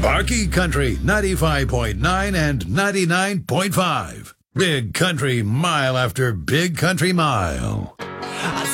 Sparky Country 95.9 and 99.5. Big Country mile after big country mile.